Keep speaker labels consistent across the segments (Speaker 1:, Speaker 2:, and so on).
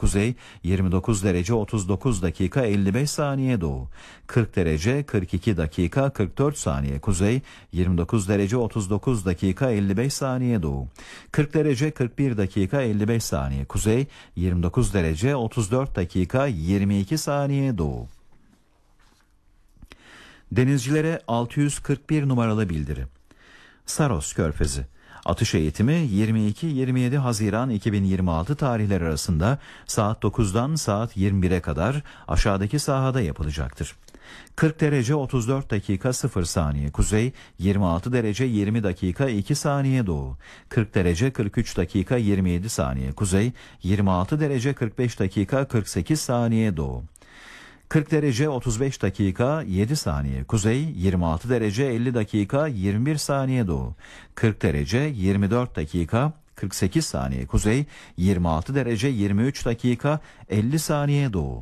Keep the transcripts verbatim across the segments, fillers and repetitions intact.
Speaker 1: kuzey, yirmi dokuz derece otuz dokuz dakika elli beş saniye doğu, kırk derece kırk iki dakika kırk dört saniye kuzey, yirmi dokuz derece otuz dokuz dakika elli beş saniye doğu, kırk derece kırk bir dakika elli beş saniye kuzey, yirmi dokuz derece otuz dört dakika yirmi iki saniye doğu. Denizcilere altı yüz kırk bir numaralı bildiri. Saros Körfezi. Atış eğitimi yirmi iki yirmi yedi Haziran iki bin yirmi altı tarihleri arasında saat dokuzdan saat yirmi bire kadar aşağıdaki sahada yapılacaktır. kırk derece otuz dört dakika sıfır saniye kuzey, yirmi altı derece yirmi dakika iki saniye doğu, kırk derece kırk üç dakika yirmi yedi saniye kuzey, yirmi altı derece kırk beş dakika kırk sekiz saniye doğu, kırk derece otuz beş dakika yedi saniye kuzey, yirmi altı derece elli dakika yirmi bir saniye doğu, kırk derece yirmi dört dakika kırk sekiz saniye kuzey, yirmi altı derece yirmi üç dakika elli saniye doğu.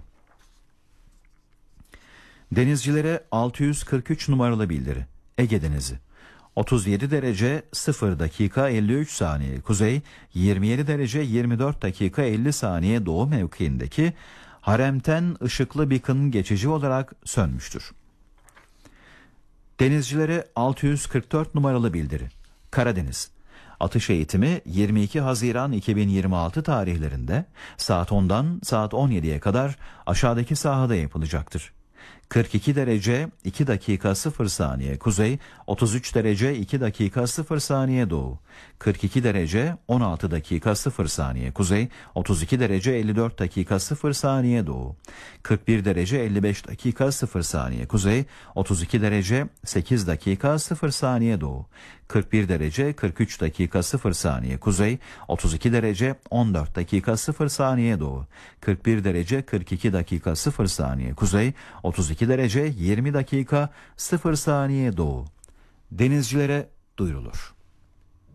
Speaker 1: Denizcilere altı yüz kırk üç numaralı bildiri. Ege Denizi. otuz yedi derece sıfır dakika elli üç saniye kuzey, yirmi yedi derece yirmi dört dakika elli saniye doğu mevkiindeki haremten ışıklı beacon geçici olarak sönmüştür. Denizcilere altı yüz kırk dört numaralı bildiri. Karadeniz. Atış eğitimi yirmi iki Haziran iki bin yirmi altı tarihlerinde saat ondan saat on yediye kadar aşağıdaki sahada yapılacaktır. kırk iki derece iki dakika sıfır saniye kuzey, otuz üç derece iki dakika sıfır saniye doğu, kırk iki derece on altı dakika sıfır saniye kuzey, otuz iki derece elli dört dakika sıfır saniye doğu, kırk bir derece elli beş dakika sıfır saniye kuzey, otuz iki derece sekiz dakika sıfır saniye doğu, kırk bir derece kırk üç dakika sıfır saniye kuzey, otuz iki derece on dört dakika sıfır saniye doğu, kırk bir derece kırk iki dakika sıfır saniye kuzey, otuz iki derece yirmi dakika sıfır saniye doğu. Denizcilere duyurulur.